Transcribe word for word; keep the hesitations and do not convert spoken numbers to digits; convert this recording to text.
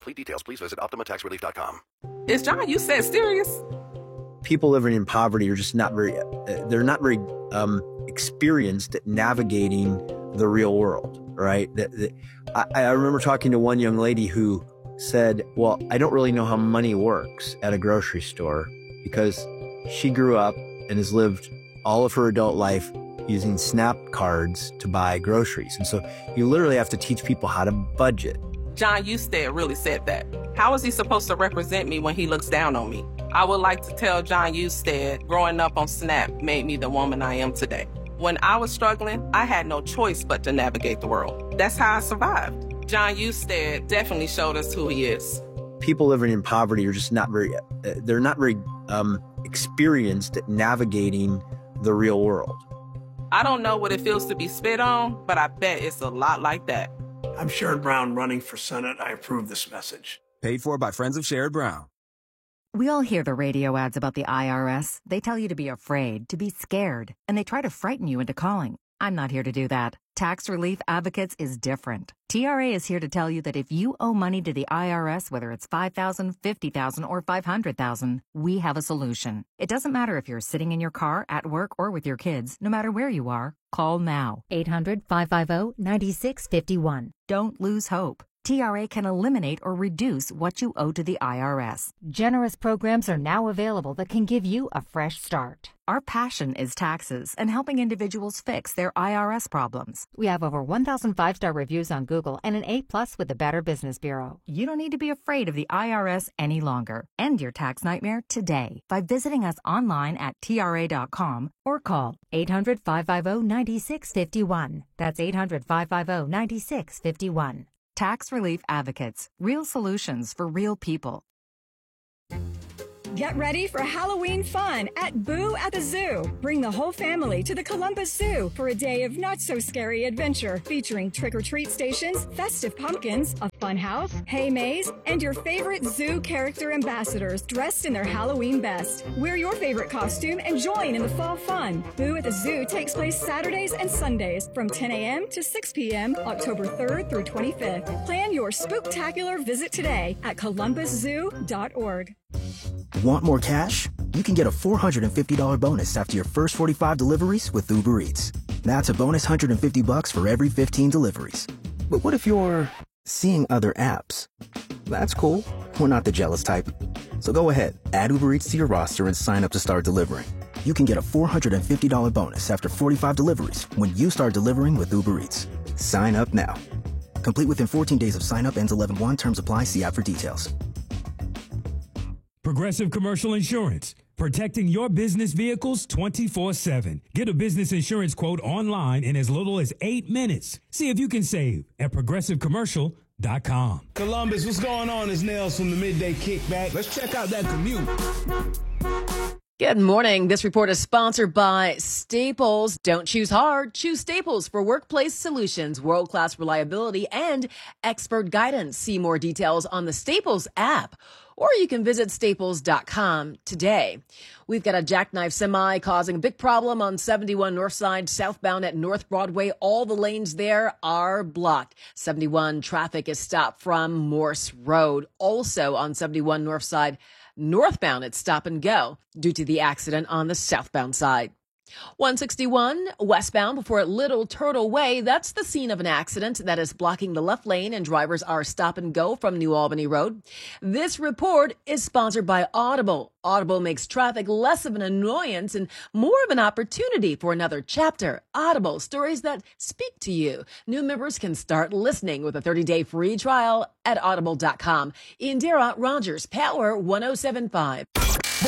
complete details, please visit Optima Tax Relief dot com. Is John Husted serious? People living in poverty are just not very, uh, they're not very um, experienced at navigating the real world, right? The, the, I, I remember talking to one young lady who said, well, I don't really know how money works at a grocery store because she grew up and has lived all of her adult life using SNAP cards to buy groceries. And so you literally have to teach people how to budget. John Husted really said that. How is he supposed to represent me when he looks down on me? I would like to tell John Husted, growing up on SNAP made me the woman I am today. When I was struggling, I had no choice but to navigate the world. That's how I survived. John Husted definitely showed us who he is. People living in poverty are just not very, uh, they're not very um, experienced at navigating the real world. I don't know what it feels to be spit on, but I bet it's a lot like that. I'm Sherrod Brown running for Senate. I approve this message. Paid for by friends of Sherrod Brown. We all hear the radio ads about the I R S. They tell you to be afraid, to be scared, and they try to frighten you into calling. I'm not here to do that. Tax Relief Advocates is different. T R A is here to tell you that if you owe money to the I R S, whether it's five thousand dollars, fifty thousand dollars, or five hundred thousand dollars, we have a solution. It doesn't matter if you're sitting in your car, at work, or with your kids. No matter where you are, call now. eight hundred, five five zero, nine six five one. Don't lose hope. T R A can eliminate or reduce what you owe to the I R S. Generous programs are now available that can give you a fresh start. Our passion is taxes and helping individuals fix their I R S problems. We have over one thousand five-star reviews on Google and an A plus with the Better Business Bureau. You don't need to be afraid of the I R S any longer. End your tax nightmare today by visiting us online at T R A dot com or call eight hundred, five five zero, nine six five one. That's eight hundred, five five zero, nine six five one. Tax Relief Advocates. Real solutions for real people. Get ready for Halloween fun at Boo at the Zoo. Bring the whole family to the Columbus Zoo for a day of not-so-scary adventure featuring trick-or-treat stations, festive pumpkins, a fun house, hay maze, and your favorite zoo character ambassadors dressed in their Halloween best. Wear your favorite costume and join in the fall fun. Boo at the Zoo takes place Saturdays and Sundays from ten a.m. to six p.m. October third through twenty-fifth. Plan your spooktacular visit today at columbus zoo dot org. Want more cash? You can get a four hundred fifty dollars bonus after your first forty-five deliveries with Uber Eats. That's a bonus one hundred fifty bucks for every fifteen deliveries. But what if you're seeing other apps? That's cool. We're not the jealous type. So go ahead, add Uber Eats to your roster and sign up to start delivering. You can get a four hundred fifty dollars bonus after forty-five deliveries when you start delivering with Uber Eats. Sign up now. Complete within fourteen days of sign up, ends eleven one. Terms apply. See app for details. Progressive Commercial Insurance, protecting your business vehicles twenty-four seven. Get a business insurance quote online in as little as eight minutes. See if you can save at progressive commercial dot com. Columbus, what's going on? It's Nails from the Midday Kickback. Let's check out that commute. Good morning. This report is sponsored by Staples. Don't choose hard. Choose Staples for workplace solutions, world-class reliability, and expert guidance. See more details on the Staples app, or you can visit staples dot com today. We've got a jackknife semi causing a big problem on seventy-one North Side, southbound at North Broadway. All the lanes there are blocked. seventy-one traffic is stopped from Morse Road. Also on seventy-one North Side, northbound at Stop and Go due to the accident on the southbound side. one sixty-one westbound before Little Turtle Way. That's the scene of an accident that is blocking the left lane and drivers are stop and go from New Albany Road. This report is sponsored by Audible. Audible makes traffic less of an annoyance and more of an opportunity for another chapter. Audible, stories that speak to you. New members can start listening with a thirty-day free trial at audible dot com. Indira Rogers, Power one oh seven point five.